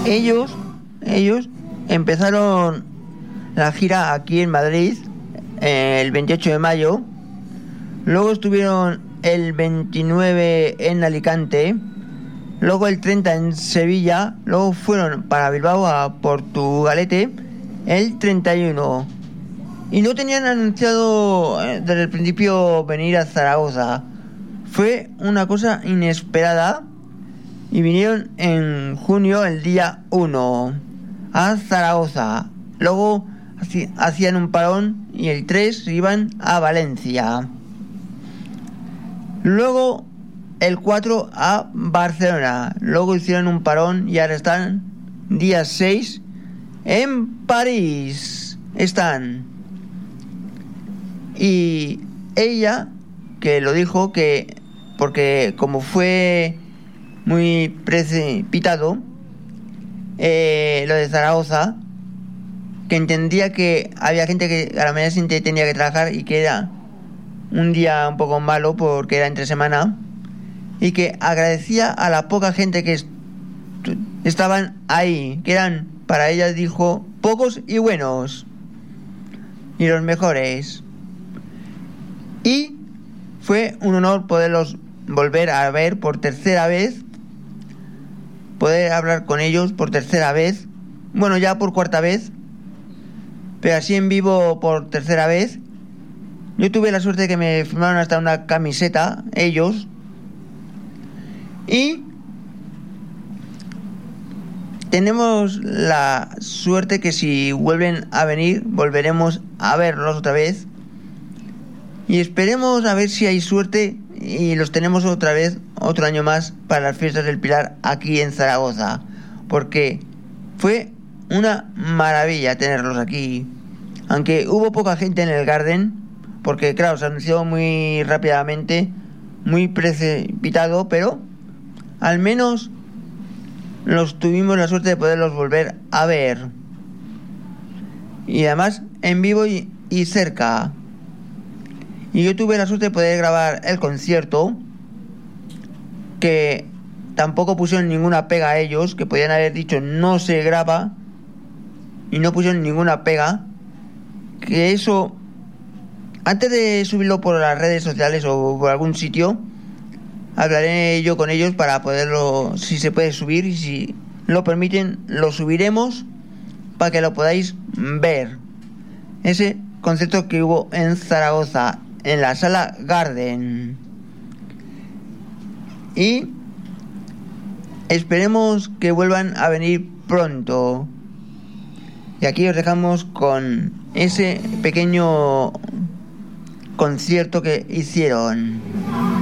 Ellos empezaron la gira aquí en Madrid el 28 de mayo, luego estuvieron el 29 en Alicante, luego el 30 en Sevilla, luego fueron para Bilbao a Portugalete el 31 y no tenían anunciado desde el principio venir a Zaragoza. Fue una cosa inesperada y vinieron en junio el día 1 a Zaragoza, luego hacían un parón y el 3 se iban a Valencia, luego el 4 a Barcelona, luego hicieron un parón y ahora están día 6 en París. Y ella que lo dijo que porque como fue muy precipitado lo de Zaragoza, que entendía que había gente que a la mañana siguiente tenía que trabajar y que era un día un poco malo porque era entre semana, y que agradecía a la poca gente que estaban ahí, que eran, para ella dijo, pocos y buenos y los mejores, y fue un honor poderlos volver a ver por tercera vez, poder hablar con ellos por tercera vez, bueno, ya por cuarta vez, pero así en vivo por tercera vez. Yo tuve la suerte de que me firmaron hasta una camiseta, ellos, y tenemos la suerte que si vuelven a venir, volveremos a verlos otra vez, y esperemos a ver si hay suerte y los tenemos otra vez, otro año más, para las fiestas del Pilar aquí en Zaragoza, porque fue una maravilla tenerlos aquí, aunque hubo poca gente en el Garden, porque claro, se anunció muy rápidamente, muy precipitado, pero al menos tuvimos la suerte de poderlos volver a ver, y además en vivo y cerca. Y yo tuve la suerte de poder grabar el concierto, que tampoco pusieron ninguna pega a ellos, que podían haber dicho no se graba, y no pusieron ninguna pega, que eso, antes de subirlo por las redes sociales o por algún sitio, hablaré yo con ellos para poderlo, si se puede subir, y si lo permiten, lo subiremos para que lo podáis ver. Ese concierto que hubo en Zaragoza, en la sala Garden. Y esperemos que vuelvan a venir pronto. Y aquí os dejamos con ese pequeño concierto que hicieron.